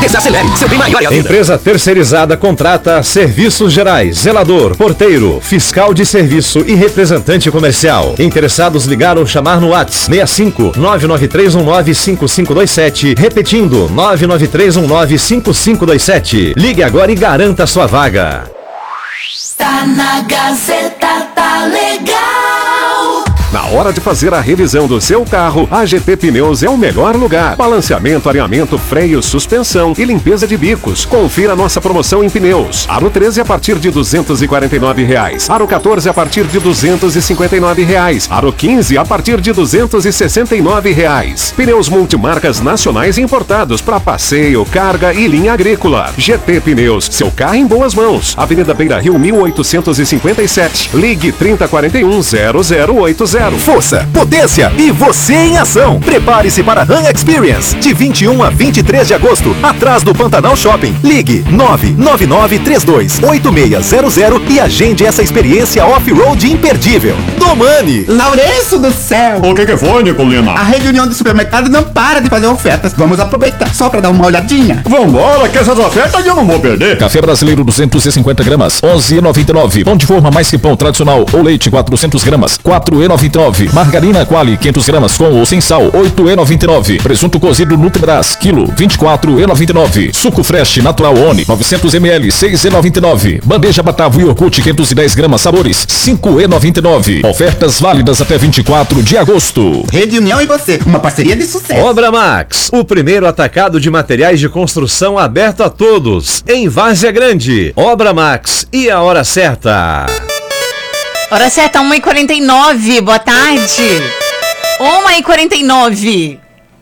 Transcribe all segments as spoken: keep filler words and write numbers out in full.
Desacelere, seu bem maior é a vida. Empresa terceirizada contrata serviços gerais, zelador, porteiro, fiscal de serviço e representante comercial. Interessados ligar ou chamar no WhatsApp seis cinco nove nove três um nove cinco cinco dois sete, repetindo nove nove três um nove cinco cinco dois sete. Ligue agora e garanta sua vaga. Tá na Gazeta, tá legal. Na hora de fazer a revisão do seu carro, a G T Pneus é o melhor lugar. Balanceamento, alinhamento, freio, suspensão e limpeza de bicos. Confira nossa promoção em pneus. Aro treze a partir de duzentos e quarenta e nove reais. Aro quatorze a partir de duzentos e cinquenta e nove reais. Aro quinze a partir de duzentos e sessenta e nove reais. Pneus multimarcas nacionais importados para passeio, carga e linha agrícola. G T Pneus, seu carro em boas mãos. Avenida Beira Rio mil oitocentos e cinquenta e sete. Ligue trinta quarenta e um zero zero oito zero. Força, potência e você em ação. Prepare-se para a Ram Experience de vinte e um a vinte e três de agosto, atrás do Pantanal Shopping. Ligue nove nove nove três dois oito seis zero zero e agende essa experiência off-road imperdível. Domani! Lourenço do céu! O que que foi, Nicolina? A Rede União de Supermercado não para de fazer ofertas. Vamos aproveitar só para dar uma olhadinha. Vambora, que essas ofertas eu não vou perder. Café brasileiro duzentos e cinquenta gramas, onze reais e noventa e nove centavos. Pão de forma mais que pão tradicional ou leite quatrocentas gramas, quatro reais e noventa e nove centavos. Margarina Quali quinhentas gramas com ou sem sal, oito reais e noventa e nove centavos. Presunto cozido Nutribras, quilo, vinte e quatro reais e noventa e nove centavos. Suco Fresh Natural Oni, novecentos mililitros, seis reais e noventa e nove centavos. Bandeja Batavo e Iogurte quinhentos e dez gramas sabores, cinco reais e noventa e nove centavos. Ofertas válidas até vinte e quatro de agosto. Rede União e você, uma parceria de sucesso. Obra Max, o primeiro atacado de materiais de construção aberto a todos, em Várzea Grande. Obra Max e a hora certa. Hora certa, uma e quarenta e nove, boa tarde. uma e quarenta e nove.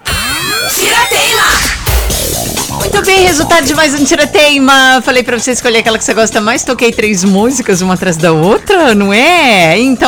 Tirateima! Muito bem, resultado de mais um Tirateima. Falei pra você escolher aquela que você gosta mais, toquei três músicas, uma atrás da outra, não é? Então